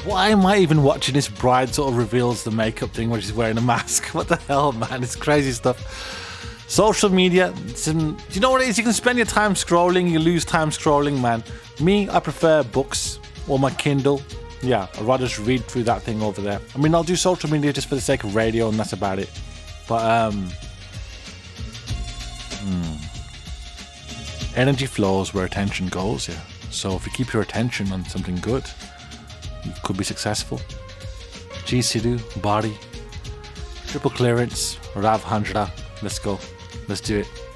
Why am I even watching this bride sort of reveals the makeup thing when she's wearing a mask? What the hell, man? It's crazy stuff. Social media, do you know what it is? You can spend your time scrolling, you lose time scrolling, man. Me, I prefer books or my Kindle. Yeah, I'd rather just read through that thing over there. I mean, I'll do social media just for the sake of radio and that's about it. But, energy flows where attention goes, yeah. So if you keep your attention on something good, you could be successful. G Sidhu, Body, Triple Clearance, Rav Handra. Let's go. Let's do it.